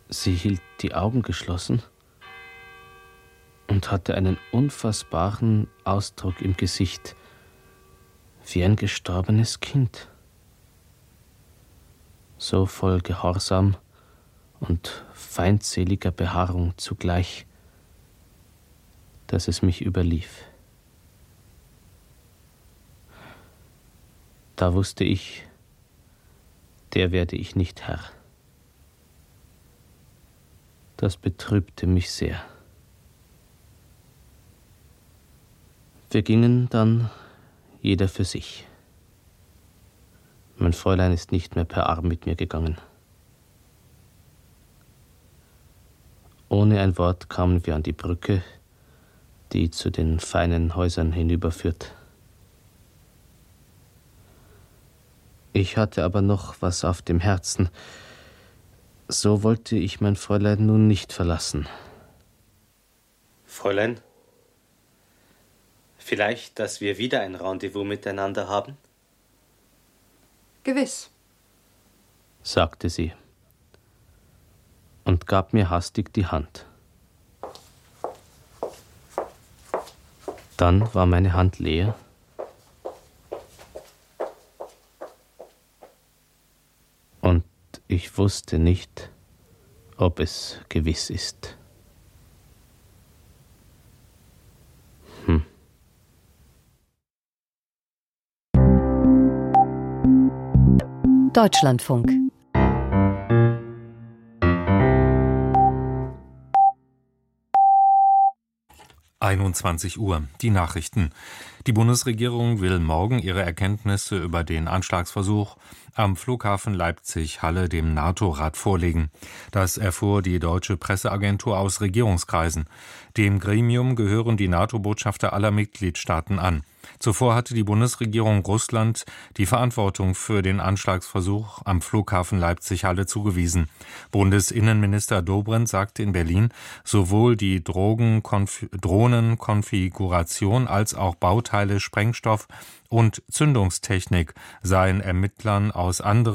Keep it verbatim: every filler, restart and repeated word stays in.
Sie hielt die Augen geschlossen und hatte einen unfassbaren Ausdruck im Gesicht, wie ein gestorbenes Kind. So voll Gehorsam und feindseliger Beharrung zugleich, dass es mich überlief. Da wusste ich, der werde ich nicht Herr. Das betrübte mich sehr. Wir gingen dann jeder für sich. Mein Fräulein ist nicht mehr per Arm mit mir gegangen. Ohne ein Wort kamen wir an die Brücke, die zu den feinen Häusern hinüberführt. Ich hatte aber noch was auf dem Herzen. So wollte ich mein Fräulein nun nicht verlassen. Fräulein, vielleicht, dass wir wieder ein Rendezvous miteinander haben? Gewiss, sagte sie und gab mir hastig die Hand. Dann war meine Hand leer und ich wusste nicht, ob es gewiss ist. Hm. Deutschlandfunk. einundzwanzig Uhr. Die Nachrichten. Die Bundesregierung will morgen ihre Erkenntnisse über den Anschlagsversuch am Flughafen Leipzig-Halle dem NATO-Rat vorlegen. Das erfuhr die deutsche Presseagentur aus Regierungskreisen. Dem Gremium gehören die NATO-Botschafter aller Mitgliedstaaten an. Zuvor hatte die Bundesregierung Russland die Verantwortung für den Anschlagsversuch am Flughafen Leipzig-Halle zugewiesen. Bundesinnenminister Dobrindt sagte in Berlin, sowohl die Drogenkonf- Drohnenkonfiguration als auch Bauteile, Sprengstoff und Zündungstechnik seien Ermittlern aus anderen